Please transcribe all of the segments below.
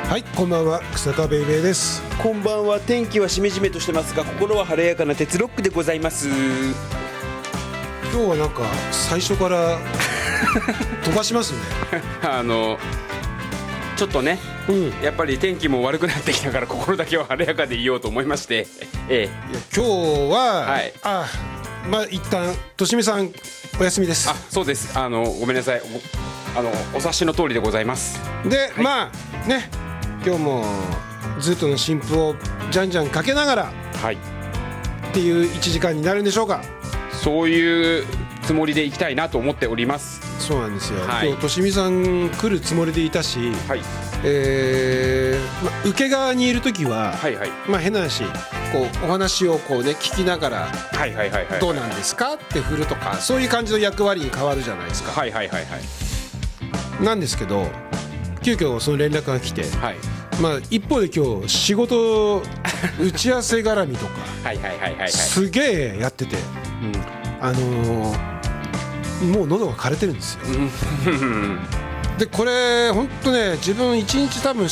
はい、こんばんは、草田ベイベーです。 こんばんは。天気はしめじめとしてますが、心は晴れやかな鉄ロックでございます。 今日はなんか最初から飛ばしますねちょっとね、やっぱり天気も悪くなってきたから心だけは晴れやかでいようと思いまして、 いや今日は、 はい、 一旦としみさんお休みです。 そうです。ごめんなさい。お察しの通りでございます。 で、 はい、 まあね、今日もずっとの新譜をじゃんじゃんかけながら、 はい、 っていう1時間になるんでしょうか。 そういうつもりでいきたいなと思っております。 そうなんですよ、 はい、 今日としみさん来るつもりでいたし、 はい、 受け側にいるときは、 はいはい、 変な話、こうお話をこう、ね、聞きながらどうなんですかって振るとか、そういう感じの役割に変わるじゃないですか。 はいはいはいはい。 なんですけど、急遽その連絡が来て、 はい、 一方で今日仕事打ち合わせ絡みとかすげえやってて、もう喉が枯れてるんですよでこれ本当ね、自分1日多分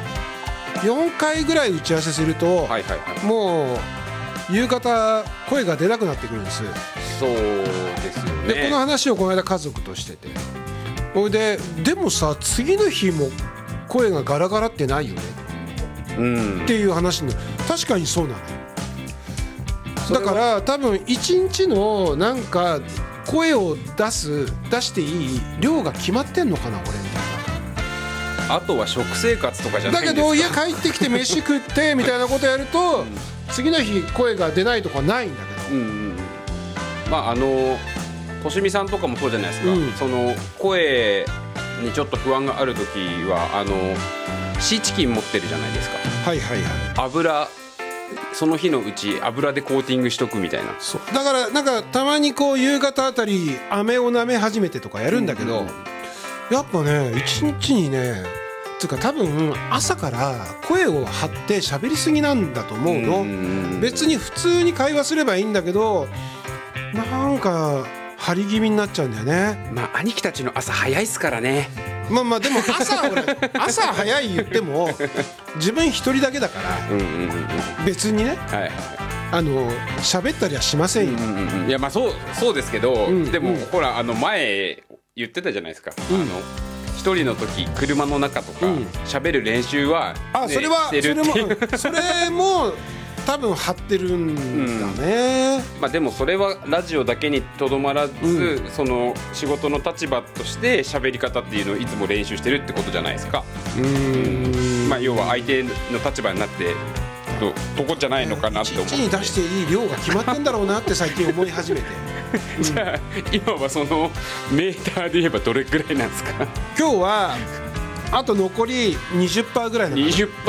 4回ぐらい打ち合わせすると、もう夕方声が出なくなってくるんです。 そうですよね。 でこの話をこの間家族としてて、それでもさ、次の日も声がガラガラってないよね、っていう話に、確かにそうなの。だから多分1日のなんか声を出していい量が決まってんのかな、俺みたいな。 あとは食生活とかじゃないんですか。 だけど家帰ってきて飯食ってみたいなことやると、次の日声が出ないとかないんだけど、 としみさんとかもそうじゃないですか、その声にちょっと不安があるときはシーチキン持ってるじゃないですか。油、その日のうち油でコーティングしとくみたいな。 そうだからなんかたまにこう夕方あたり飴を舐め始めてとかやるんだけど、やっぱね一日にね、つうか多分朝から声を張って喋りすぎなんだと思うの。別に普通に会話すればいいんだけど、なんか張り気味になっちゃうんだよね。 兄貴たちの朝早いっすからね。 でも朝早い言っても自分一人だけだから、別にね、喋ったりはしませんよ。 いやそうですけど、でもほら前言ってたじゃないですか、一人の時車の中とか喋る練習は、 それも多分張ってるんだね。 でもそれはラジオだけにとどまらず、その仕事の立場として喋り方っていうのをいつも練習してるってことじゃないですか。要は相手の立場になってとこじゃないのかなって思って、 一日に出していい量が決まってんだろうなって最近思い始めてじゃあ今はそのメーターで言えばどれくらいなんですか。 今日はあと残り 20% ぐらいなの。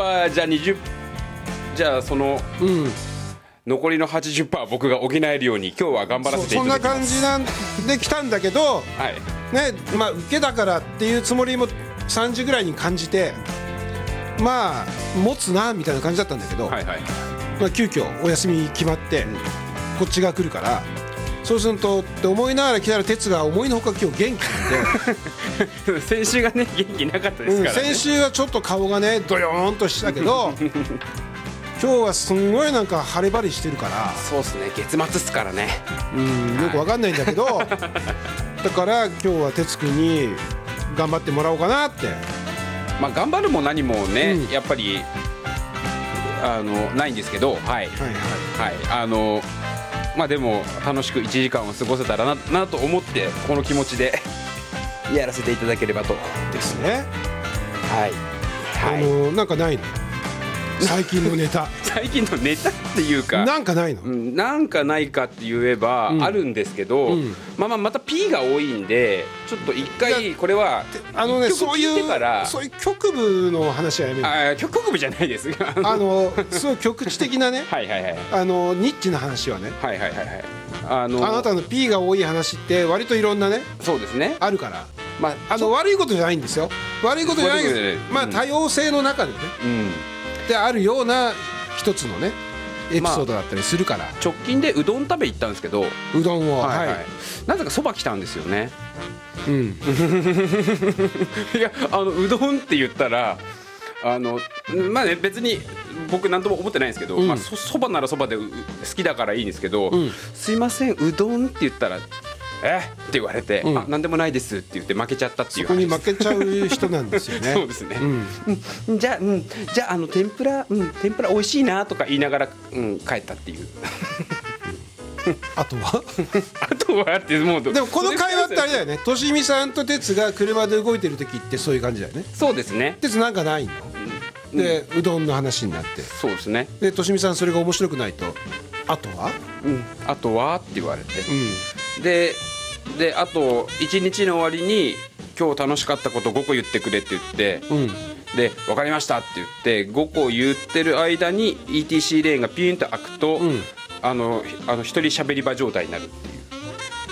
20%じゃあその、残りの 80% 僕が補えるように今日は頑張らせていただきます。 そんな感じで来たんだけど、受けだからっていうつもりも3時ぐらいに感じて、持つなみたいな感じだったんだけど、急遽お休み決まって、こっちが来るから、そうするとって思いながら来たら、哲が思いのほか今日元気なんで先週がね元気なかったですからね。 先週はちょっと顔がねドヨーンとしたけど今日はすんごいなんか晴れ晴れしてるから。 そうっすね、月末っすからね。 よくわかんないんだけどだから今日は哲くんに頑張ってもらおうかなって。 頑張るも何もね、やっぱりないんですけど、でも楽しく1時間を過ごせたらなと思って、この気持ちでやらせていただければとですね。なんかないの最近のネタ最近のネタっていうか、 なんかないの。 なんかないかって言えばあるんですけど、また P が多いんで、ちょっと一回これはそういう局部の話はやめる。 局部じゃないです。 すごい局地的なねニッチな話はね、あなたの P が多い話って割といろんなね、 そうですね、 あるから、悪いことじゃないんですよ。悪いことじゃないけど、多様性の中でね、であるような一つのねエピソードだったりするから。 直近でうどん食べ行ったんですけど、 うどんをなぜかそば来たんですよね。いやうどんって言ったらまあね、別に僕何とも思ってないんですけど、まあ、そばならそばで好きだからいいんですけど、すいませんうどんって言ったらって言われて、あ、なんでもないですって言って負けちゃったっていう話。 そこに負けちゃう人なんですよね。 そうですね。じゃあ天ぷら美味しいなとか言いながら、帰ったっていう。 あとはあとはってもうでもこの会話ってあれだよね。としみさんと哲が車で動いてる時ってそういう感じだよね。 そうですね。 哲なんかないの？でうどんの話になって。 そうですね。 でとしみさんそれが面白くないと、あとは？ あとはって言われて。であと1日の終わりに今日楽しかったこと5個言ってくれって言って、で分かりましたって言って5個言ってる間に ETC レーンがピューンと開くと、一人喋り場状態になるっていう。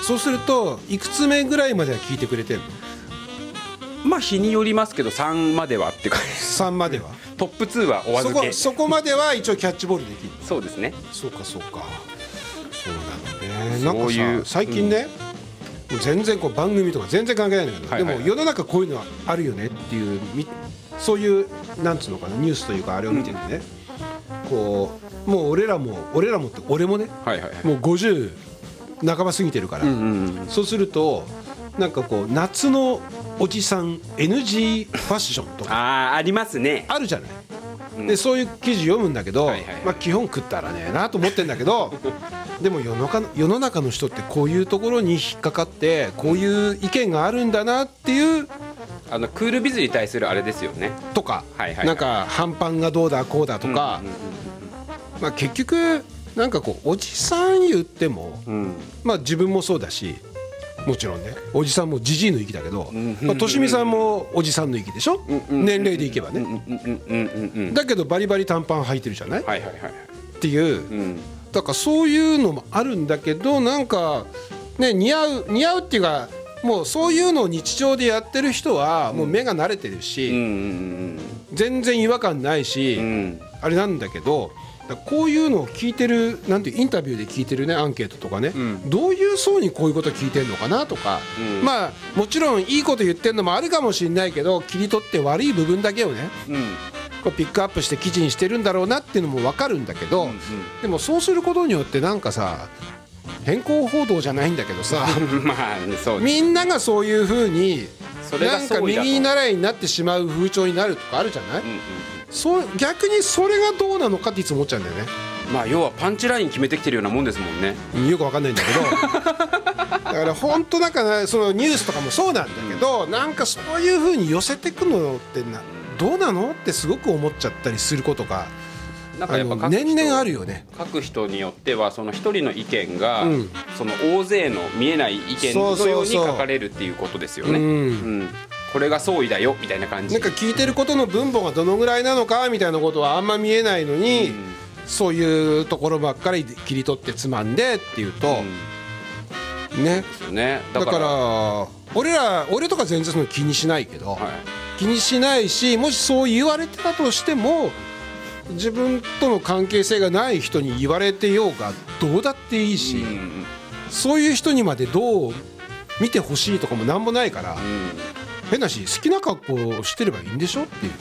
そうするといくつ目ぐらいまでは聞いてくれてるの？ まあ日によりますけど3まではって感じ。 3まではトップ2はお預け。 そこまでは一応キャッチボールできる。 そうですね。 そうかそうなのね。なんかさ最近ね、全然こう番組とか全然関係ないんだけど、でも世の中こういうのはあるよねっていう、そういうなんつうのかな、ニュースというかあれを見てるね、こうもう俺らもって俺もね、もう50半ば過ぎてるから、そうするとなんかこう夏のおじさん NG ファッションとかありますね。 あるじゃない。でそういう記事読むんだけど、まあ基本食ったらねえなと思ってんだけどでも世の中の人ってこういうところに引っかかってこういう意見があるんだなっていう、 クールビズに対するあれですよねとか、なんか半パンがどうだこうだとか、まあ結局なんかこうおじさん言っても、まあ自分もそうだし、もちろんねおじさんもじじいの域だけど、としみさんもおじさんの域でしょ、年齢でいけばね。だけどバリバリ短パン履いてるじゃない、っていう、だからそういうのもあるんだけど、なんかね似合うっていうか、もうそういうのを日常でやってる人はもう目が慣れてるし、全然違和感ないし、あれなんだけど、こういうのを聞いてる、なんてインタビューで聞いてるね、アンケートとかね、どういう層にこういうこと聞いてるのかなとか、まあもちろんいいこと言ってるのもあるかもしれないけど、切り取って悪い部分だけをね、こうピックアップして記事にしてるんだろうなっていうのも分かるんだけど、でもそうすることによってなんかさ、偏向報道じゃないんだけどさみんながそういう風になんか右に習いになってしまう風潮になるとかあるじゃない、逆にそれがどうなのかっていつも思っちゃうんだよね。 まあ要はパンチライン決めてきてるようなもんですもんね。 よくわかんないんだけどだから本当なんかそのニュースとかもそうなんだけど、なんかそういう風に寄せてくのってどうなのってすごく思っちゃったりすることがなんかやっぱ年々あるよね。 書く人によってはその一人の意見が、その大勢の見えない意見のように書かれるっていうことですよね。これが相違だよみたいな感じ。 なんか聞いてることの分母がどのぐらいなのかみたいなことはあんま見えないのに、そういうところばっかり切り取ってつまんでっていうと、ね。だから俺とか全然その気にしないけど、気にしないし、もしそう言われてたとしても自分との関係性がない人に言われてようがどうだっていいし、そういう人にまでどう見てほしいとかもなんもないから、変なし好きな格好をしてればいいんでしょっていう。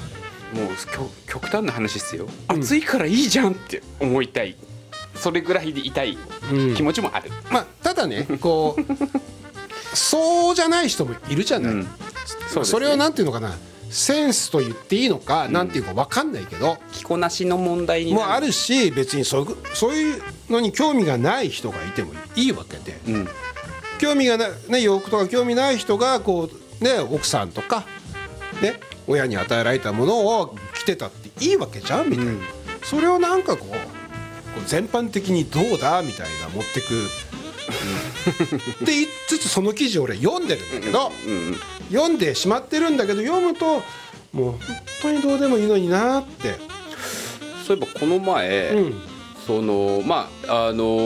もう極端な話ですよ、暑いからいいじゃんって思いたい、それぐらいでいたい気持ちもある。 まあただね、こうそうじゃない人もいるじゃない、それをなんていうのかな、センスと言っていいのか、なんていうか分かんないけど、 着こなしの問題にもあるし、別にそういうのに興味がない人がいてもいいわけで、興味がない洋服とか興味ない人がこうね、奥さんとかね、親に与えられたものを着てたっていいわけじゃんみたいな、それをなんかこう全般的にどうだみたいな持ってくって言いつつ、その記事を俺読んでるんだけど、読んでしまってるんだけど、読むともう本当にどうでもいいのになって。 そういえばこの前、その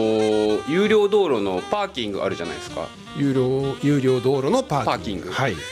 有料道路のパーキングあるじゃないですか。 有料道路のパーキング、